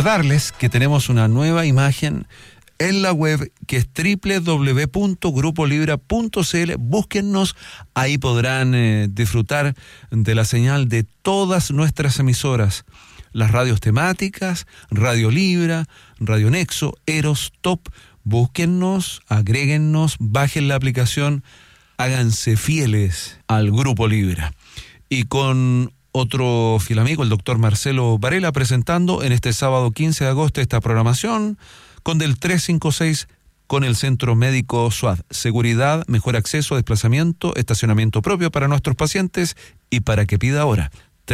Recordarles que tenemos una nueva imagen en la web que es www.grupolibra.cl. Búsquennos, ahí podrán disfrutar de la señal de todas nuestras emisoras, las radios temáticas, Radio Libra, Radio Nexo, Eros, Top. Búsquennos, agréguennos, bajen la aplicación, háganse fieles al Grupo Libra. Y con otro fiel amigo, el doctor Marcelo Varela, presentando en este sábado 15 de agosto esta programación con del 356 con el Centro Médico SUAD. Seguridad, mejor acceso, desplazamiento, estacionamiento propio para nuestros pacientes y para que pida ahora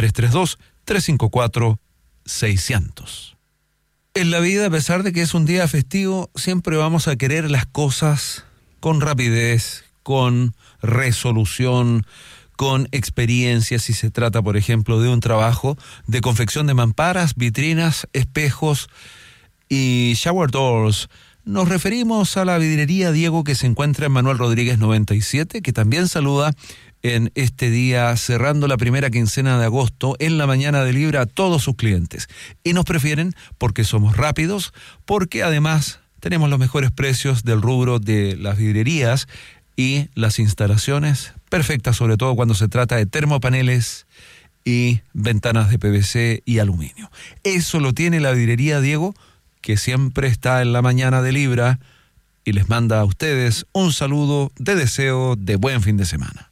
332-354-600. En la vida, a pesar de que es un día festivo, siempre vamos a querer las cosas con rapidez, con resolución, con experiencia, si se trata, por ejemplo, de un trabajo de confección de mamparas, vitrinas, espejos y shower doors. Nos referimos a la vidriería Diego, que se encuentra en Manuel Rodríguez 97, que también saluda en este día, cerrando la primera quincena de agosto, en la mañana de Libra, a todos sus clientes. Y nos prefieren porque somos rápidos, porque además tenemos los mejores precios del rubro de las vidrierías y las instalaciones perfectas, sobre todo cuando se trata de termopaneles y ventanas de PVC y aluminio. Eso lo tiene la vidriería Diego, que siempre está en la mañana de Libra, y les manda a ustedes un saludo de deseo de buen fin de semana.